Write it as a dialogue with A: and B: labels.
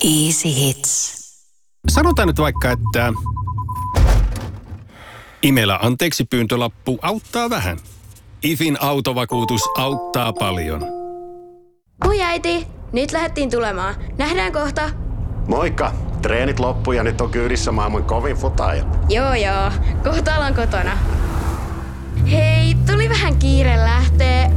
A: Easy Hits.
B: Sanotaan nyt vaikka, että Imelä anteeksi pyyntölappu auttaa vähän. IFin autovakuutus auttaa paljon.
C: Moi äiti, nyt lähdettiin tulemaan. Nähdään kohta.
D: Moikka! Treenit loppu ja nyt on kyydissä maailman kovin futaaja.
C: Joo, kohta ollaan kotona. Hei, tuli vähän kiire lähtee.